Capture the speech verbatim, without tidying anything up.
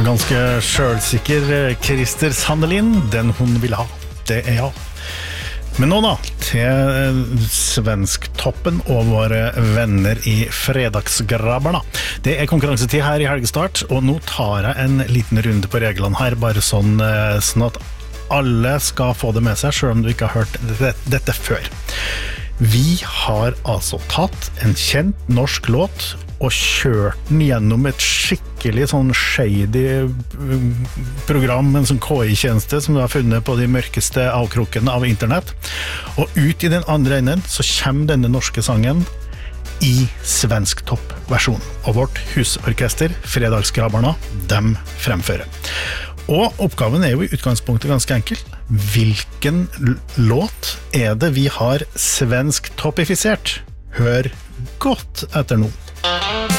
ganske selvsikker Christer Sandelin, den hun vil ha, det er ja. Men nå da, til svensktoppen og våre venner i fredagsgrabbarna. Det er konkurransetid her i helgestart, og nå tar jeg en liten runde på reglene her, bare sånn, sånn at alle skal få det med seg, selv om du ikke har hørt dette før. Vi har altså tatt en kjent norsk låt og kjørt den gjennom et skikkelig sånn shady program, en sånn K I-tjeneste som du har funnet på de mørkeste avkrokene av internett. Og ut i den andre enden så kommer denne norske sangen i svensk toppversjon. Og vårt husorkester, Fredagsgrabbarna, dem fremfører. Og oppgaven er jo i utgangspunktet ganske enkel. Hvilken låt er det vi har svensk toppifisert? Hør godt etter nå.